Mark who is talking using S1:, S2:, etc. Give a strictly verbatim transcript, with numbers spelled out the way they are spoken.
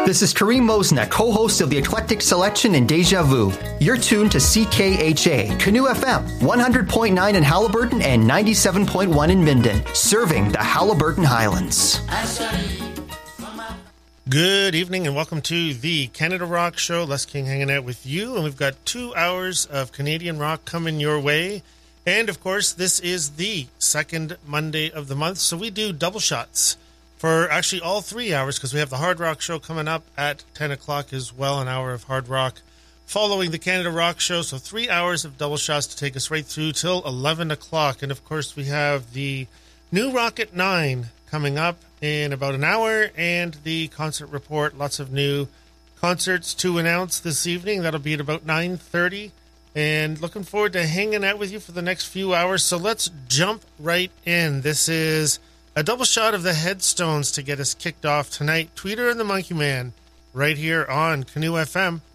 S1: This is Kareem Mosna, co-host of the Eclectic Selection and Deja Vu. You're tuned to C K H A, Canoe F M, one hundred point nine in Halliburton and ninety-seven point one in Minden, serving the Halliburton Highlands.
S2: Good evening and welcome to the Canada Rock Show. Les King hanging out with you, and we've got two hours of Canadian rock coming your way. And, of course, this is the second Monday of the month, so we do double shots for actually all three hours because we have the Hard Rock Show coming up at ten o'clock as well, an hour of hard rock following the Canada Rock Show. So three hours of double shots to take us right through till eleven o'clock. And, of course, we have the New Rock at nine coming up in about an hour, and the concert report. Lots of new concerts to announce this evening. That'll be at about nine thirty. And looking forward to hanging out with you for the next few hours. So let's jump right in. This is a double shot of the Headstones to get us kicked off tonight. Tweeter and the Monkey Man right here on Canoe F M.